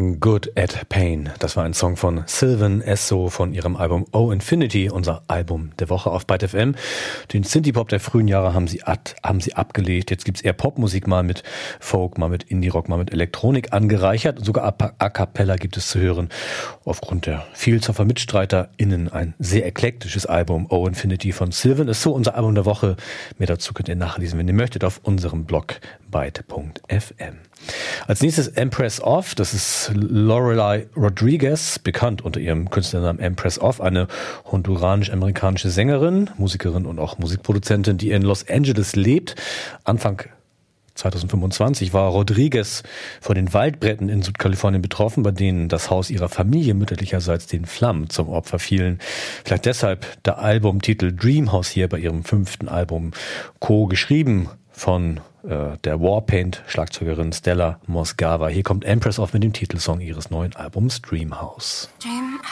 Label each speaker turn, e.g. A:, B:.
A: Good at Pain. Das war ein Song von Sylvan Esso von ihrem Album Oh Infinity, unser Album der Woche auf Byte FM. Den Synthie-Pop der frühen Jahre haben sie abgelegt. Jetzt gibt's eher Popmusik, mal mit Folk, mal mit Indie-Rock, mal mit Elektronik angereichert. Und sogar a cappella gibt es zu hören. Aufgrund der Vielzahl von MitstreiterInnen ein sehr eklektisches Album, Oh Infinity von Sylvan Esso, unser Album der Woche. Mehr dazu könnt ihr nachlesen, wenn ihr möchtet, auf unserem Blog byte.fm. Als nächstes Empress Off, das ist Lorelei Rodriguez, bekannt unter ihrem Künstlernamen Empress Off, eine honduranisch-amerikanische Sängerin, Musikerin und auch Musikproduzentin, die in Los Angeles lebt. Anfang 2025 war Rodriguez von den Waldbränden in Südkalifornien betroffen, bei denen das Haus ihrer Familie mütterlicherseits den Flammen zum Opfer fielen. Vielleicht deshalb der Albumtitel Dream House hier bei ihrem 5. Album, co-geschrieben von der Warpaint-Schlagzeugerin Stella Mosgava. Hier kommt Empress Off mit dem Titelsong ihres neuen Albums Dream House.